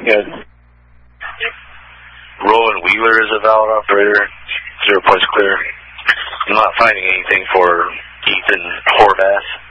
Good. Rowan Wheeler is a valid operator. 0 points clear. I'm not finding anything for Ethan Horvath.